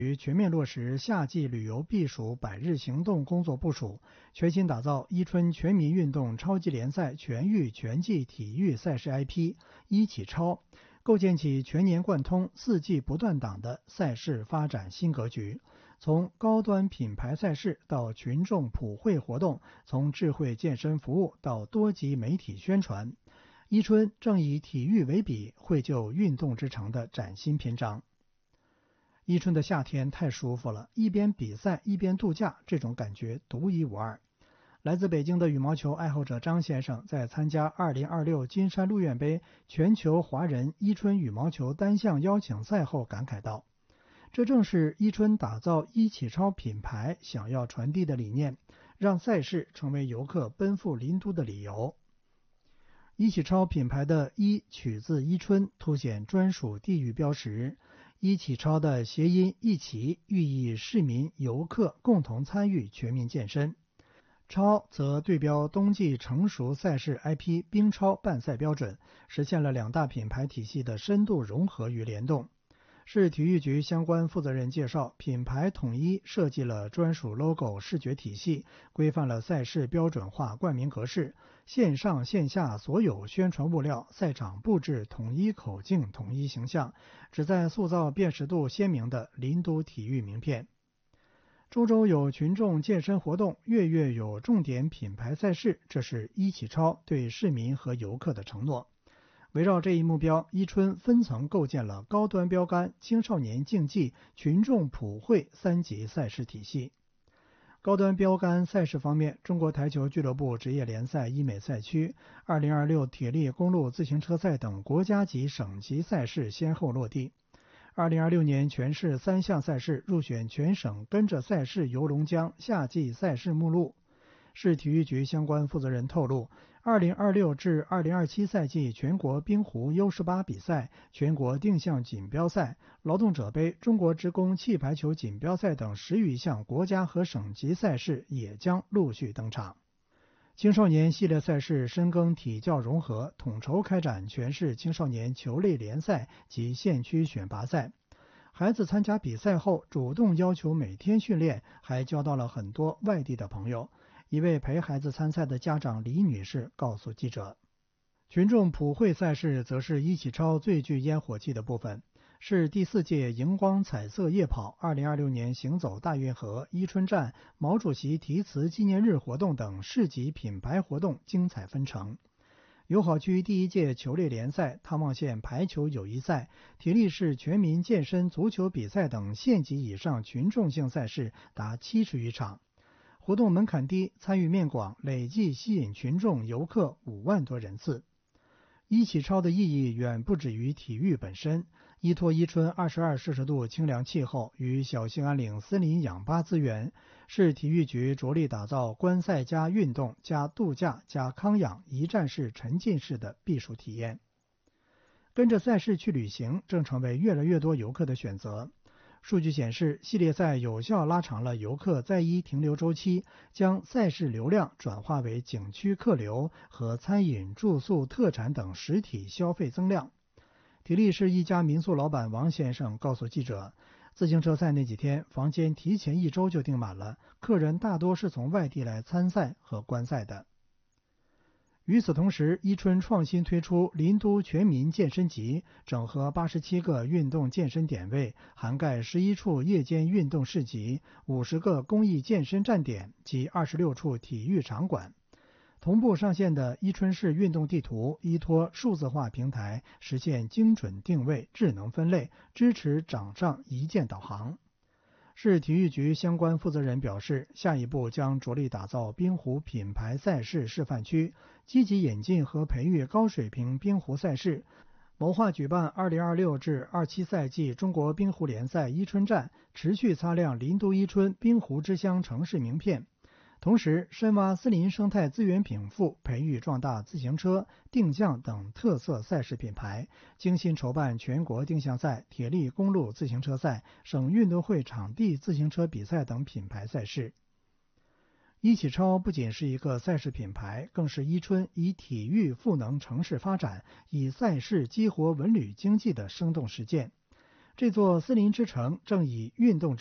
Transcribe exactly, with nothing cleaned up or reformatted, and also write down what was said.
于全面落实夏季旅游避暑百日行动工作部署，全心打造伊春全民运动超级联赛全域全季体育赛事 I P 一起超，构建起全年贯通、四季不断档的赛事发展新格局。从高端品牌赛事到群众普惠活动，从智慧健身服务到多级媒体宣传，伊春正以体育为笔，绘就运动之城的崭新篇章。伊春的夏天太舒服了，一边比赛一边度假，这种感觉独一无二。来自北京的羽毛球爱好者张先生在参加二零二六金山路苑杯全球华人伊春羽毛球单项邀请赛后感慨道，这正是伊春打造一起超品牌想要传递的理念，让赛事成为游客奔赴林都的理由。一起超品牌的一取自伊春，凸显专属地域标识。一起超的谐音一起，寓意市民游客共同参与全民健身。超则对标冬季成熟赛事 I P 冰超办赛标准，实现了两大品牌体系的深度融合与联动。市体育局相关负责人介绍，品牌统一设计了专属 logo 视觉体系，规范了赛事标准化冠名格式，线上线下所有宣传物料、赛场布置统一口径、统一形象，旨在塑造辨识度鲜明的林都体育名片。周周有群众健身活动，月月有重点品牌赛事，这是一起超对市民和游客的承诺。围绕这一目标，伊春分层构建了高端标杆、青少年竞技、群众普惠三级赛事体系。高端标杆赛事方面，中国台球俱乐部职业联赛医美赛区、二零二六铁力公路自行车赛等国家级、省级赛事先后落地。二零二六年全市三项赛事入选全省跟着赛事游龙江夏季赛事目录。市体育局相关负责人透露，二零二六至二零二七赛季全国冰壶 U 十八 比赛、全国定向锦标赛、劳动者杯、中国职工气排球锦标赛等十余项国家和省级赛事也将陆续登场。青少年系列赛事深耕体教融合，统筹开展全市青少年球类联赛及县区选拔赛。孩子参加比赛后主动要求每天训练，还交到了很多外地的朋友。一位陪孩子参赛的家长李女士告诉记者，群众普惠赛事则是一起超最具烟火气的部分，是第四届荧光彩色夜跑、二零二六年行走大运河、伊春站、毛主席题词纪念日活动等市级品牌活动精彩纷呈。友好区第一届球类联赛、汤旺县排球友谊赛、铁力市全民健身足球比赛等县级以上群众性赛事达七十余场。活动门槛低，参与面广，累计吸引群众游客五万多人次。一起超的意义远不止于体育本身，依托伊春二十二摄氏度清凉气候与小兴安岭森林氧吧资源，市体育局着力打造观赛加运动加度假加康养一站式沉浸式的避暑体验。跟着赛事去旅行正成为越来越多游客的选择。数据显示，系列赛有效拉长了游客在伊停留周期，将赛事流量转化为景区客流和餐饮、住宿、特产等实体消费增量。铁力市一家民宿老板王先生告诉记者，自行车赛那几天房间提前一周就订满了，客人大多是从外地来参赛和观赛的。与此同时，伊春创新推出林都全民健身集，整合八十七个运动健身点位，涵盖十一处夜间运动市集、五十个公益健身站点及二十六处体育场馆。同步上线的伊春市运动地图依托数字化平台，实现精准定位、智能分类，支持掌上一键导航。市体育局相关负责人表示，下一步将着力打造冰壶品牌赛事示范区，积极引进和培育高水平冰壶赛事，谋划举办二零二六至二七赛季中国冰壶联赛伊春站，持续擦亮林都伊春冰壶之乡城市名片。同时，深挖森林生态资源禀赋，培育壮大自行车、定向等特色赛事品牌，精心筹办全国定向赛、铁力公路自行车赛、省运动会场地自行车比赛等品牌赛事。一起超不仅是一个赛事品牌，更是伊春以体育赋能城市发展、以赛事激活文旅经济的生动实践。 这座森林之城正以运动